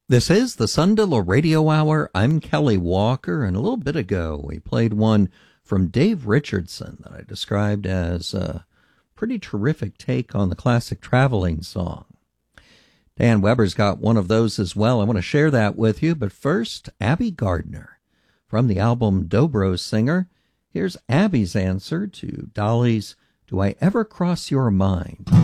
This is the Sundial Radio Hour. I'm Kelly Walker, and a little bit ago we played one from Dave Richardson that I described as a pretty terrific take on the classic traveling song. Dan Weber's got one of those as well. I want to share that with you, but first, Abby Gardner. From the album Dobro Singer, here's Abby's answer to Dolly's Do I Ever Cross Your Mind?